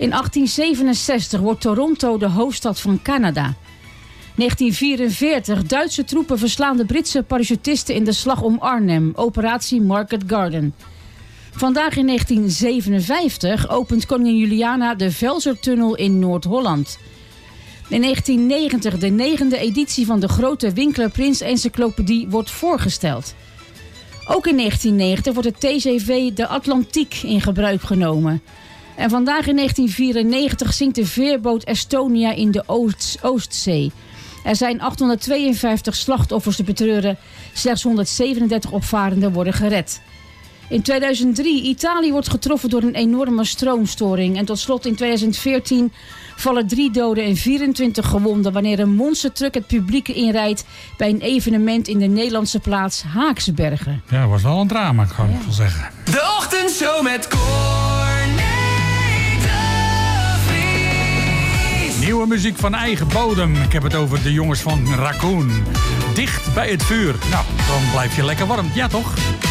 In 1867 wordt Toronto de hoofdstad van Canada. 1944. Duitse troepen verslaan de Britse parachutisten in de slag om Arnhem. Operatie Market Garden. Vandaag in 1957 opent koningin Juliana de Velsertunnel in Noord-Holland. In 1990 de 9e editie van de grote Winkler Prins Encyclopedie wordt voorgesteld. Ook in 1990 wordt het TGV de Atlantiek in gebruik genomen. En vandaag in 1994 zinkt de veerboot Estonia in de Oostzee. Er zijn 852 slachtoffers te betreuren. Slechts 137 opvarenden worden gered. In 2003, Italië wordt getroffen door een enorme stroomstoring. En tot slot in 2014 vallen 3 doden en 24 gewonden wanneer een monstertruck het publiek inrijdt bij een evenement in de Nederlandse plaats Haaksbergen. Ja, dat was wel een drama, kan ik wel zeggen. De ochtendshow met Corné de Vries. Nieuwe muziek van eigen bodem. Ik heb het over de jongens van Raccoon. Dicht bij het vuur. Nou, dan blijf je lekker warm. Ja, toch?